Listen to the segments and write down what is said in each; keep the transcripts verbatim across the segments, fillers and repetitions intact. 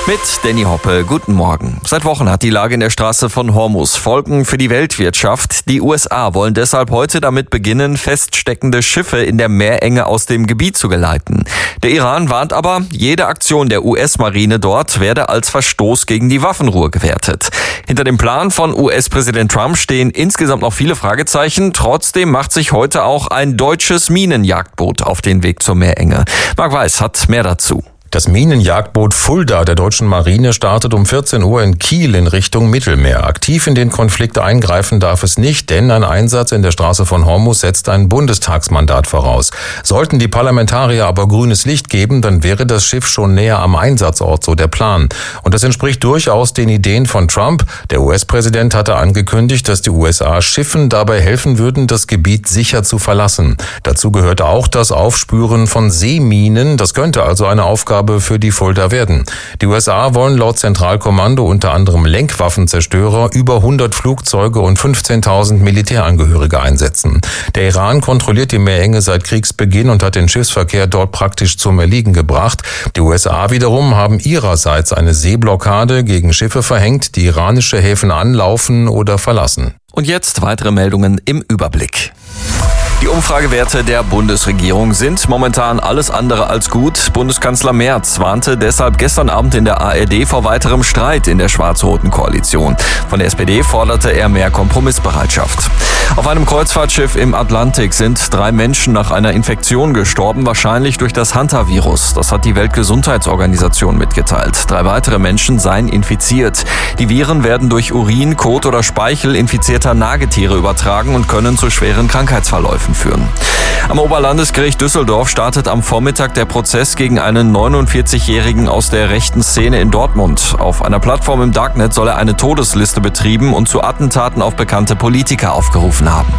Mit Danny Hoppe, guten Morgen. Seit Wochen hat die Lage in der Straße von Hormuz Folgen für die Weltwirtschaft. Die U S A wollen deshalb heute damit beginnen, feststeckende Schiffe in der Meerenge aus dem Gebiet zu geleiten. Der Iran warnt aber, jede Aktion der U S-Marine dort werde als Verstoß gegen die Waffenruhe gewertet. Hinter dem Plan von U S-Präsident Trump stehen insgesamt noch viele Fragezeichen. Trotzdem macht sich heute auch ein deutsches Minenjagdboot auf den Weg zur Meerenge. Marc Weiß hat mehr dazu. Das Minenjagdboot Fulda der deutschen Marine startet um vierzehn Uhr in Kiel in Richtung Mittelmeer. Aktiv in den Konflikt eingreifen darf es nicht, denn ein Einsatz in der Straße von Hormuz setzt ein Bundestagsmandat voraus. Sollten die Parlamentarier aber grünes Licht geben, dann wäre das Schiff schon näher am Einsatzort, so der Plan. Und das entspricht durchaus den Ideen von Trump. Der U S-Präsident hatte angekündigt, dass die U S A Schiffen dabei helfen würden, das Gebiet sicher zu verlassen. Dazu gehört auch das Aufspüren von Seeminen. Das könnte also eine Aufgabe für die Fulda werden. Die U S A wollen laut Zentralkommando unter anderem Lenkwaffenzerstörer, über hundert Flugzeuge und fünfzehntausend Militärangehörige einsetzen. Der Iran kontrolliert die Meerenge seit Kriegsbeginn und hat den Schiffsverkehr dort praktisch zum Erliegen gebracht. Die U S A wiederum haben ihrerseits eine Seeblockade gegen Schiffe verhängt, die iranische Häfen anlaufen oder verlassen. Und jetzt weitere Meldungen im Überblick. Die Umfragewerte der Bundesregierung sind momentan alles andere als gut. Bundeskanzler Merz warnte deshalb gestern Abend in der A R D vor weiterem Streit in der schwarz-roten Koalition. Von der S P D forderte er mehr Kompromissbereitschaft. Auf einem Kreuzfahrtschiff im Atlantik sind drei Menschen nach einer Infektion gestorben, wahrscheinlich durch das Hantavirus. Das hat die Weltgesundheitsorganisation mitgeteilt. Drei weitere Menschen seien infiziert. Die Viren werden durch Urin, Kot oder Speichel infizierter Nagetiere übertragen und können zu schweren Krankheitsverläufen führen. Am Oberlandesgericht Düsseldorf startet am Vormittag der Prozess gegen einen neunundvierzigjährigen aus der rechten Szene in Dortmund. Auf einer Plattform im Darknet soll er eine Todesliste betrieben und zu Attentaten auf bekannte Politiker aufgerufen haben.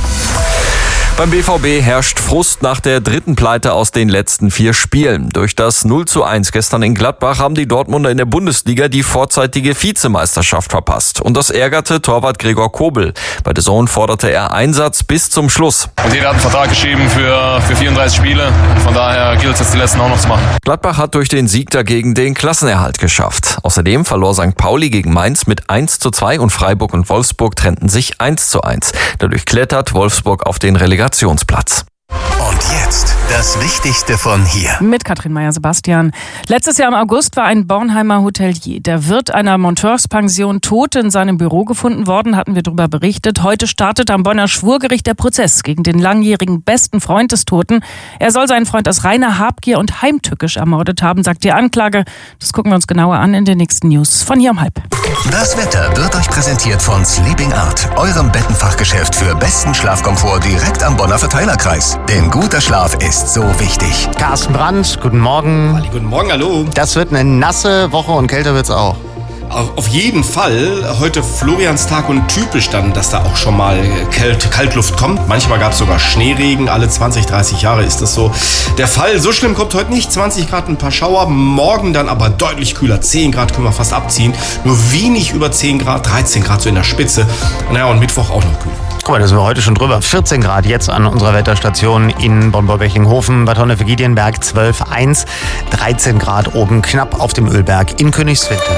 Beim B V B herrscht Frust nach der dritten Pleite aus den letzten vier Spielen. Durch das null zu eins gestern in Gladbach haben die Dortmunder in der Bundesliga die vorzeitige Vizemeisterschaft verpasst. Und das ärgerte Torwart Gregor Kobel. Bei The Zone forderte er Einsatz bis zum Schluss. Und jeder hat einen Vertrag geschrieben für, für vierunddreißig Spiele. Von daher gilt es jetzt die letzten auch noch zu machen. Gladbach hat durch den Sieg dagegen den Klassenerhalt geschafft. Außerdem verlor Sankt Pauli gegen Mainz mit eins zu zwei und Freiburg und Wolfsburg trennten sich eins zu eins. Dadurch klettert Wolfsburg auf den Relegationsplatz. Und jetzt das Wichtigste von hier. Mit Katrin Meyer-Sebastian. Letztes Jahr im August war ein Bornheimer Hotelier, der Wirt einer Monteurspension, tot in seinem Büro gefunden worden, hatten wir darüber berichtet. Heute startet am Bonner Schwurgericht der Prozess gegen den langjährigen besten Freund des Toten. Er soll seinen Freund aus reiner Habgier und heimtückisch ermordet haben, sagt die Anklage. Das gucken wir uns genauer an in den nächsten News von hier um halb. Das Wetter wird euch präsentiert von Sleeping Art, eurem Bettenfachgeschäft für besten Schlafkomfort direkt am Bonner Verteilerkreis. Denn guter Schlaf ist so wichtig. Carsten Brandt, guten Morgen. Halli, guten Morgen, hallo. Das wird eine nasse Woche und kälter wird's auch. Auf jeden Fall. Heute Florianstag und typisch dann, dass da auch schon mal Kalt, Kaltluft kommt. Manchmal gab es sogar Schneeregen. Alle zwanzig, dreißig Jahre ist das so der Fall. So schlimm kommt heute nicht. zwanzig Grad, ein paar Schauer. Morgen dann aber deutlich kühler. zehn Grad können wir fast abziehen. Nur wenig über zehn Grad, dreizehn Grad so in der Spitze. Naja, und Mittwoch auch noch kühl. Guck mal, da sind wir heute schon drüber. vierzehn Grad jetzt an unserer Wetterstation in Bonn-Borbeckinghofen. Bad Honnef-Giedienberg zwölf Komma eins. dreizehn Grad oben knapp auf dem Ölberg in Königswinter.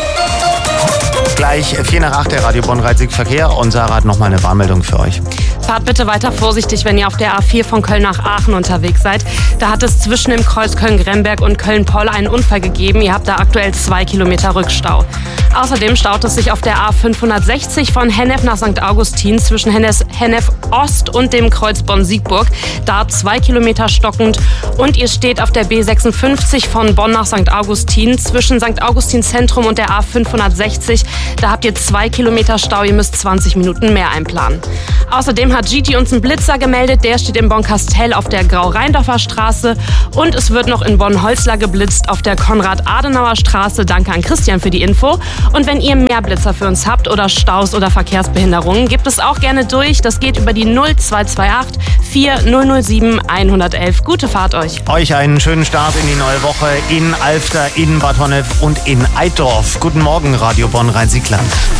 Gleich vier nach acht der Radio Bonn-Rhein-Sieg-Verkehr und Sarah hat nochmal eine Warnmeldung für euch. Fahrt bitte weiter vorsichtig, wenn ihr auf der A vier von Köln nach Aachen unterwegs seid. Da hat es zwischen dem Kreuz Köln-Gremberg und Köln-Poll einen Unfall gegeben. Ihr habt da aktuell zwei Kilometer Rückstau. Außerdem staut es sich auf der A fünfhundertsechzig von Hennef nach Sankt Augustin zwischen Hennef Ost und dem Kreuz Bonn-Siegburg. Da zwei Kilometer stockend. Und ihr steht auf der B sechsundfünfzig von Bonn nach Sankt Augustin zwischen Sankt Augustin Zentrum und der A fünfhundertsechzig. Da habt ihr zwei Kilometer Stau. Ihr müsst zwanzig Minuten mehr einplanen. Außerdem hat Gigi uns einen Blitzer gemeldet. Der steht in Bonn-Kastel auf der Grau-Rheindorfer Straße. Und es wird noch in Bonn-Holzler geblitzt auf der Konrad-Adenauer Straße. Danke an Christian für die Info. Und wenn ihr mehr Blitzer für uns habt oder Staus oder Verkehrsbehinderungen, gebt es auch gerne durch. Das geht über die null zwei zwei acht vier null null sieben eins eins eins. Gute Fahrt euch. Euch einen schönen Start in die neue Woche in Alfter, in Bad Honnef und in Eitorf. Guten Morgen, Radio Bonn-Rhein-Sieg-Land.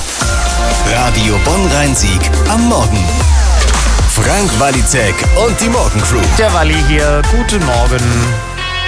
Radio Bonn-Rhein-Sieg am Morgen. Frank Walizek und die Morgencrew. Der Walli hier, guten Morgen.